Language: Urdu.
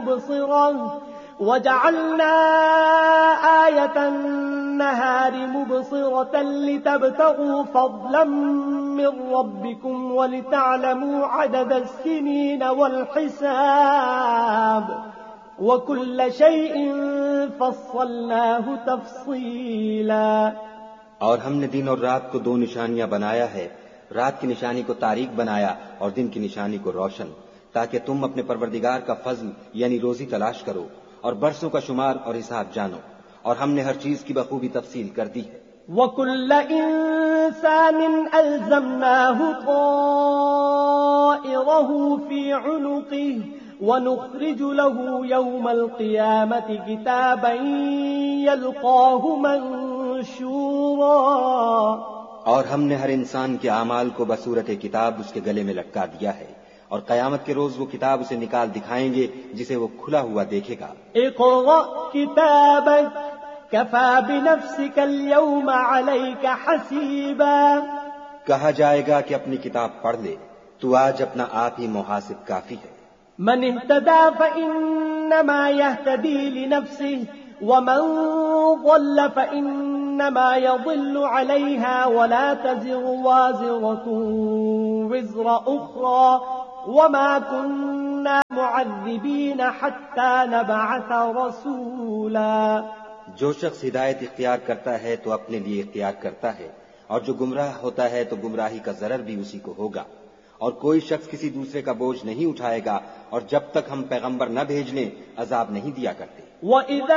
مبصرة وجعلنا آية النهار مبصرة لتبتغوا فضلا من ربكم ولتعلموا عدد السنين والحساب وكل شيء فصلناه تفصيلا. اور ہم نے دن اور رات کو 2 نشانیاں بنایا ہے، رات کی نشانی کو تاریک بنایا اور دن کی نشانی کو روشن، تاکہ تم اپنے پروردگار کا فضل یعنی روزی تلاش کرو اور برسوں کا شمار اور حساب جانو، اور ہم نے ہر چیز کی بخوبی تفصیل کر دی ہے. وَكُلَّ إِنسَانٍ أَلْزَمْنَاهُ طَائِرَهُ فِي عُنُقِهِ وَنُخْرِجُ لَهُ يَوْمَ الْقِيَامَةِ كِتَابًا يَلْقَاهُ مَنشُورًا. اور ہم نے ہر انسان کے اعمال کو بصورت کتاب اس کے گلے میں لٹکا دیا ہے، اور قیامت کے روز وہ کتاب اسے نکال دکھائیں گے جسے وہ کھلا ہوا دیکھے گا. اقرأ كتابك كفى بنفسك اليوم عليك حسيبا. کہا جائے گا کہ اپنی کتاب پڑھ لے، تو آج اپنا آپ ہی محاسب کافی ہے. من اهتدى فإنما يهتدي لنفسه ومن ضل فإنما يضل عليها ولا تزر وازرة وزر أخرى وما كنا معذبين حتى نبعث رسولا. جو شخص ہدایت اختیار کرتا ہے تو اپنے لیے اختیار کرتا ہے، اور جو گمراہ ہوتا ہے تو گمراہی کا ضرر بھی اسی کو ہوگا، اور کوئی شخص کسی دوسرے کا بوجھ نہیں اٹھائے گا، اور جب تک ہم پیغمبر نہ بھیج لیں عذاب نہیں دیا کرتے. وَإِذَا